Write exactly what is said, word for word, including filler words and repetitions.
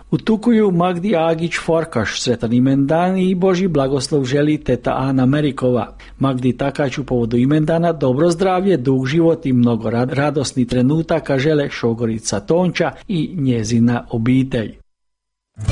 Utukuju Magdi Agić Forkaš, sretan imendan i Boži blagoslov želi teta Ana Merikova. Magdi Takaću povodu imendana dobro zdravlje, dug život i mnogo radosni trenutaka žele šogorica Tonča i njezina obitelj.